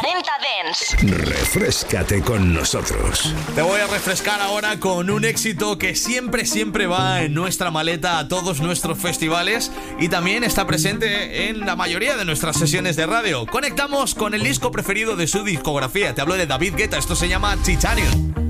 Planeta Dance. Refréscate con nosotros. Te voy a refrescar ahora con un éxito que siempre va en nuestra maleta a todos nuestros festivales y también está presente en la mayoría de nuestras sesiones de radio. Conectamos con el disco preferido de su discografía. Te hablo de David Guetta, esto se llama Titanium.